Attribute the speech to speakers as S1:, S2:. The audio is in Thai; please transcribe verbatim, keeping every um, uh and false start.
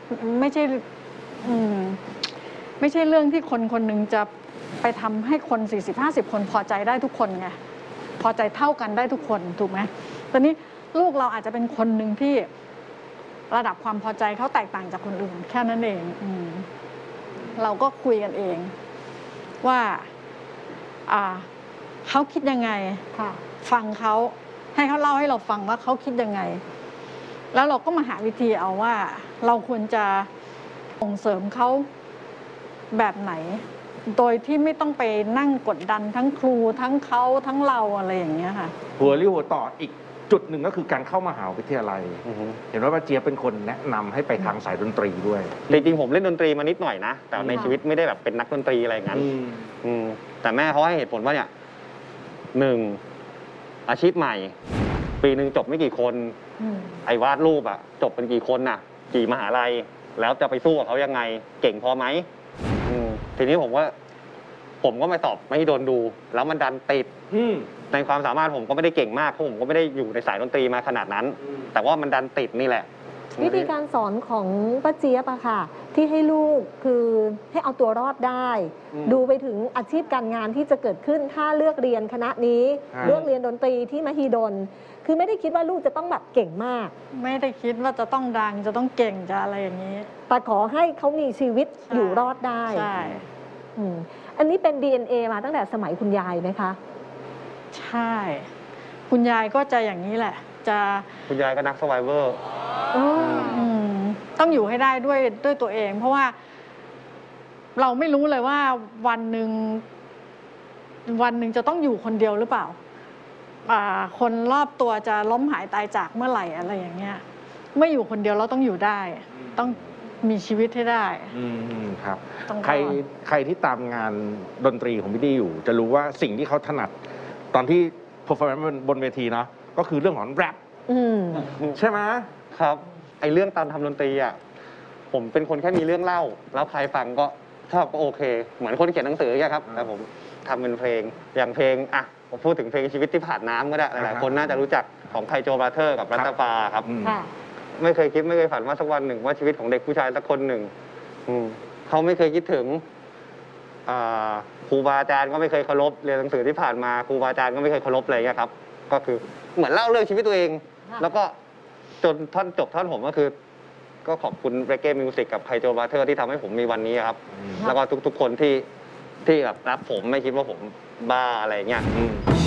S1: ไม่ใช่อืมไม่ใช่เรื่องที่คนคนหนึ่งจะไปทำให้คน สี่สิบห้าสิบ คนพอใจได้ทุกคนไงพอใจเท่ากันได้ทุกคนถูกไหมตอนนี้ลูกเราอาจจะเป็นคนหนึ่งที่ระดับความพอใจเขาแตกต่างจากคนอื่นแค่นั้นเองอืมเราก็คุยกันเองว่าอ่าเขาคิดยังไงฟังเขาให้เขาเล่าให้เราฟังว่าเขาคิดยังไงแล้วเราก็มาหาวิธีเอาว่าเราควรจะส่งเสริมเขาแบบไหนโดยที่ไม่ต้องไปนั่งกดดันทั้งครูทั้งเขาทั้งเราอะไรอย่างเงี้ยค่ะ
S2: หัวเรี่ยวหัวต่ออีกจุดหนึ่งก็คือการเข้ามหาวิทยาลัยเห็นว่าป้าเจี๊ยบเป็นคนแนะนำให้ไปทางสายดนตรีด้วย
S3: จริงๆผมเล่นดนตรีมานิดหน่อยนะแต่ในชีวิตไม่ได้แบบเป็นนักดนตรีอะไรอย่างนั้นแต่แม่เขาให้เหตุผลว่าเนี่ยหนึ่งอาชีพใหม่ปีหนึ่งจบไม่กี่คนไอ้วาดรูปอะจบเป็นกี่คนน่ะกี่มหาลัยแล้วจะไปสู้กับเขายังไงเก่งพอไหมทีนี้ผมว่าผมก็ไม่ตอบไม่โดนดูแล้วมันดันติดในความสามารถผมก็ไม่ได้เก่งมากเพราะผมก็ไม่ได้อยู่ในสายดนตรีมาขนาดนั้นแต่ว่ามันดันติดนี่แหละ
S4: วิธีการสอนของป้าเจี๊ยบอะค่ะที่ให้ลูกคือให้เอาตัวรอดได้ดูไปถึงอาชีพการงานที่จะเกิดขึ้นถ้าเลือกเรียนคณะนี้เลือกเรียนดนตรีที่มหิดลคือไม่ได้คิดว่าลูกจะต้องแบบเก่งมาก
S1: ไม่ได้คิดว่าจะต้องดังจะต้องเก่งจะอะไรอย่างนี้
S4: แต่ขอให้เขามีชีวิตอยู่รอดได้
S1: ใช่
S4: อันนี้เป็น ดี เอ็น เอ มาตั้งแต่สมัยคุณยายไหมคะ
S1: ใช่คุณยายก็จะอย่างนี้แหละจะ
S3: คุณยายก็นักสไวเวอร์
S1: ต้องอยู่ให้ได้ด้วยด้วยตัวเองเพราะว่าเราไม่รู้เลยว่าวันหนึ่งวันหนึ่งจะต้องอยู่คนเดียวหรือเปล่าคนรอบตัวจะล้มหายตายจากเมื่อไหร่อะไรอย่างเงี้ยไม่อยู่คนเดียวเราต้องอยู่ได้ต้องมีชีวิตให้ได้
S2: อืมครับใครใครที่ตามงานดนตรีของพี่ดี้อยู่จะรู้ว่าสิ่งที่เขาถนัดตอนที่ performance บนเวทีเนาะก็คือเรื่องของแรปใช่ไหม
S3: ครับไอเรื่องตามทำดนตรีอ่ะผมเป็นคนแค่มีเรื่องเล่าแล้วใครฟังก็ชอบก็โอเคเหมือนคนเขียนหนังสืออย่างครับแต่ผมทำเป็นเพลงอย่างเพลงอ่ะผมพูดถึงเพลงชีวิตที่ผ่านน้ำก็ได้หลายๆคนน่าจะรู้จักของไคโจบราเธอร์กับรัตฟาครับไม่เคยคิดไม่เคยฝันว่าสักวันหนึ่งว่าชีวิตของเด็กผู้ชายสักคนหนึ่งเขาไม่เคยคิดถึงครูบาอาจารย์ก็ไม่เคยเคารพเรียนหนังสือที่ผ่านมาครูบาอาจารย์ก็ไม่เคยเคารพอะไรเงี้ยครับก็คือเหมือนเล่าเรื่องชีวิตตัวเองแล้วก็จนท่อนจบท่อนผมก็คือก็ขอบคุณเรเก้มิวสิกกับไคโจบราเธอร์ที่ทำให้ผมมีวันนี้ครับแล้วก็ทุกๆคนที่ที่แบบรับผมไม่คิดว่าผมบ้าอะไรเงี้ย